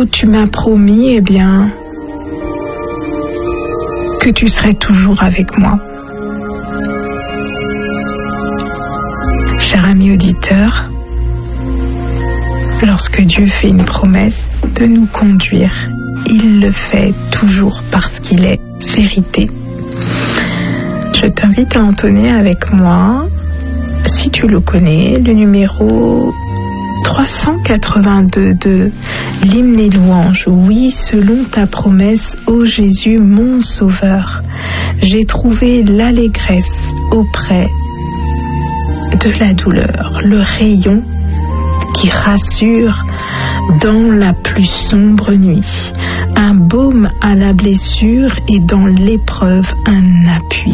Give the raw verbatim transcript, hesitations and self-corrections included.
où tu m'as promis, eh bien, que tu serais toujours avec moi. Cher ami auditeur, lorsque Dieu fait une promesse de nous conduire, il le fait toujours parce qu'il est vérité. Je t'invite à entonner avec moi, si tu le connais, le numéro trois cent quatre-vingt-deux de l'hymne et louange. Oui, selon ta promesse, ô Jésus, mon Sauveur, j'ai trouvé l'allégresse auprès de la douleur, le rayon qui rassure dans la plus sombre nuit, un baume à la blessure et dans l'épreuve un appui.